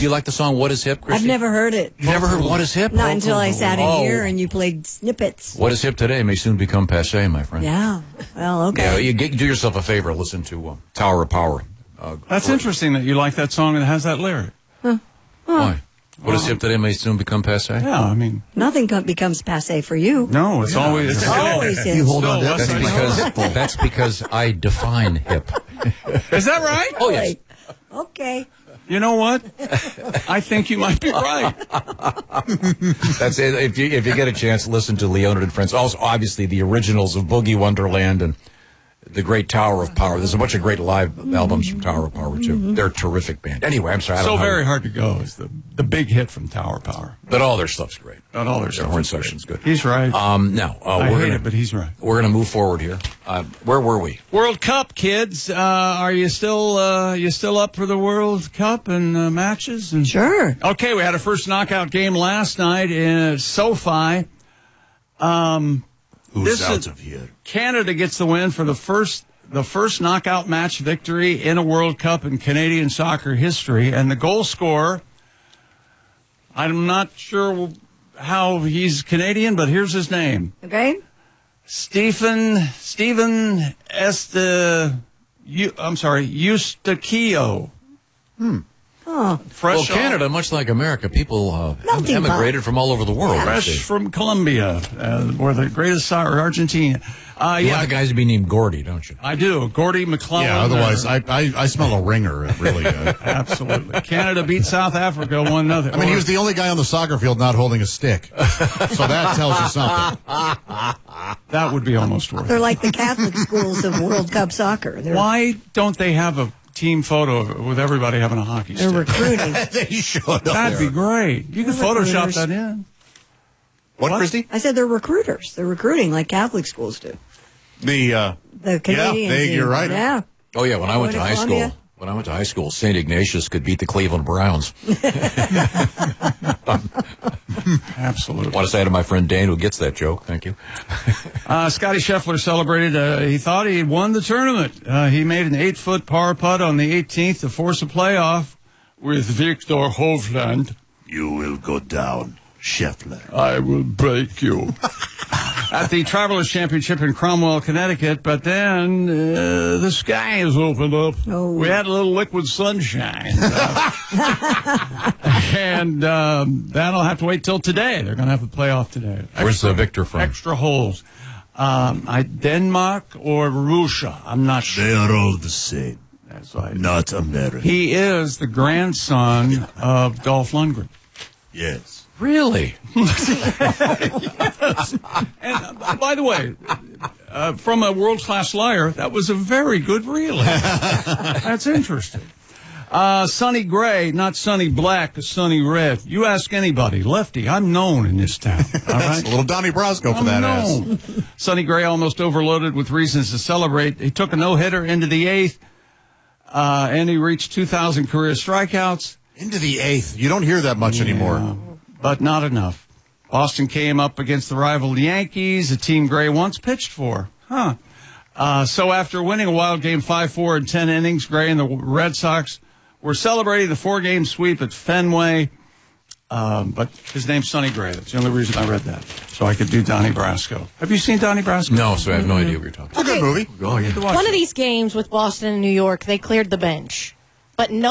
you like the song What Is Hip, Christy? I've never heard it. You never heard What Is Hip? Not until I sat in here and you played snippets. What Is Hip today may soon become passé, my friend. Yeah. Well, okay. Yeah, do yourself a favor. Listen to Tower of Power. That's interesting that you like that song that has that lyric. Why? What is hip today may soon become passé? Yeah, I mean... Nothing becomes passé for you. No, it's always... It's always hip. You hold on to that. That's because I define hip. Is that right? Oh, yes. Okay. You know what? I think you might be right. That's it. If you get a chance, listen to Leonard and Friends. Also, obviously, the originals of Boogie Wonderland and the great Tower of Power. There's a bunch of great live albums from Tower of Power, too. They're a terrific band. Anyway, I'm sorry. So Very Hard to Go is the big hit from Tower of Power. But all their stuff's great. Not all their Their horn section's good. He's right. Now, I hate it, but he's right. We're going to move forward here. Where were we? World Cup, kids. Are you still up for the World Cup and matches? And... Sure. Okay, we had our first knockout game last night in SoFi. Who's out of here? Canada gets the win for the first knockout match victory in a World Cup in Canadian soccer history. And the goal scorer, I'm not sure how he's Canadian, but here's his name. Okay. Stephen Eustaquio. Oh. Fresh Canada, much like America, people emigrated from all over the world. Fresh from Colombia, or the greatest soccer, Argentina. You want the guys to be named Gordy, don't you? I do. Gordy McClellan. Yeah, otherwise I smell a ringer, really. Absolutely. Canada beat South Africa 1-0. I mean, he was the only guy on the soccer field not holding a stick. So that tells you something. That would be almost worth They're it. like the Catholic schools of World Cup soccer. Why don't they have a team photo with everybody having a hockey They're stick? recruiting. They should. That'd be great. You could Photoshop recruiters. that in. What, Christy? I said they're recruiters. They're recruiting like Catholic schools do. The Canadians. you're right. Yeah. Oh, yeah, when I went to high Columbia? school. When I went to high school, St. Ignatius could beat the Cleveland Browns. Absolutely. I want to say to my friend Dane, who gets that joke, thank you. Scotty Scheffler celebrated. He thought he had won the tournament. He made an 8-foot par putt on the 18th to force a playoff with Victor Hovland. You will go down, Scheffler. I will break you. At the Travelers Championship in Cromwell, Connecticut, but then the skies opened up. Oh. We had a little liquid sunshine. And that'll have to wait till today. They're going to have a playoff today. Where's the Victor from? Extra holes. Denmark or Russia. I'm not sure. They are all the same. That's right. Not American. He is the grandson of Dolph Lundgren. Yes. Really? Yes. And by the way, from a world-class liar, that was a very good reel. That's interesting. Sonny Gray, not Sonny Black, Sonny Red. You ask anybody, Lefty, I'm known in this town. All right? A little Donnie Brasco for that ass. Sonny Gray almost overloaded with reasons to celebrate. He took a no-hitter into the 8th, and he reached 2,000 career strikeouts. Into the 8th. You don't hear that much anymore. But not enough. Boston came up against the rival Yankees, a team Gray once pitched for. So after winning a wild game 5-4 in 10 innings, Gray and the Red Sox were celebrating the 4-game sweep at Fenway. But his name's Sonny Gray. That's the only reason I read that. So I could do Donnie Brasco. Have you seen Donnie Brasco? No, so I have no idea what you're talking about. It's a good movie. Oh, yeah. One of these games with Boston and New York, they cleared the bench. But no